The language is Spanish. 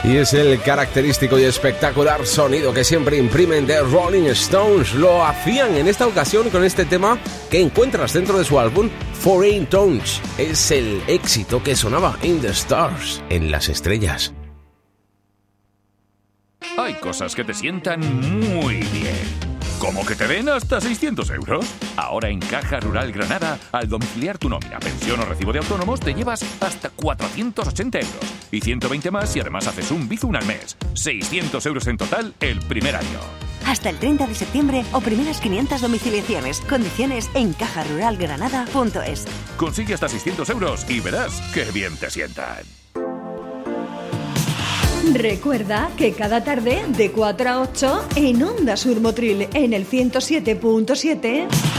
Y es el característico y espectacular sonido que siempre imprimen The Rolling Stones. Lo hacían en esta ocasión con este tema que encuentras dentro de su álbum Foreign Tongues. Es el éxito que sonaba in the stars, en las estrellas. Hay cosas que te sientan muy bien. ¿Cómo que te den hasta 600 euros? Ahora en Caja Rural Granada, al domiciliar tu nómina, pensión o recibo de autónomos, te llevas hasta 480 euros. Y 120 más si además haces un Bizum al mes. 600 euros en total el primer año. Hasta el 30 de septiembre o primeras 500 domiciliaciones. Condiciones en cajaruralgranada.es. Consigue hasta 600 euros y verás qué bien te sientan. Recuerda que cada tarde de 4 a 8 en Onda Sur Motril en el 107.7